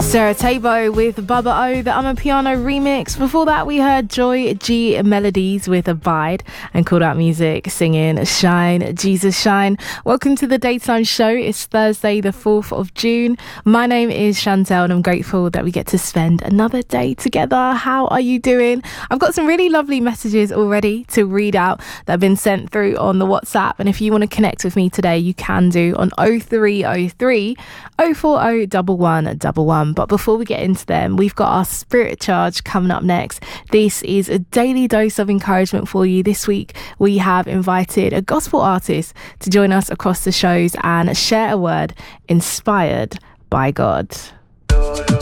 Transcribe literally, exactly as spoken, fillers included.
Sarah Tabo with Bubba O, the Amapiano remix. Before that, we heard Joy G Melodies with Abide, and Called Out Music singing Shine, Jesus Shine. Welcome to the Daytime Show. It's Thursday, the fourth of June. My name is Chantel, and I'm grateful that we get to spend another day together. How are you doing? I've got some really lovely messages already to read out that have been sent through on the WhatsApp, and if you want to connect with me today, you can do on oh three oh three, oh four oh one one one one. But before we get into them, we've got our Spirit Charge coming up next. This is a daily dose of encouragement for you. This week, we have invited a gospel artist to join us across the shows and share a word inspired by God.